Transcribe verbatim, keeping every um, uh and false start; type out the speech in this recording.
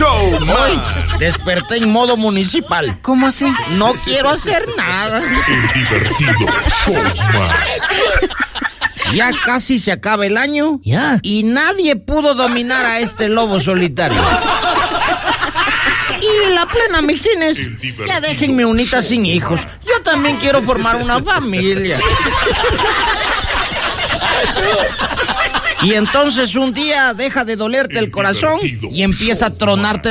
Showman. Hoy desperté en modo municipal. ¿Cómo así? No quiero hacer nada. El divertido Showman. Ya casi se acaba el año. Ya. Y nadie pudo dominar a este lobo solitario. Y la plena mijines, ya déjenme unita sin hijos. Yo también quiero formar una familia. Y entonces un día deja de dolerte el corazón y empieza a tronarte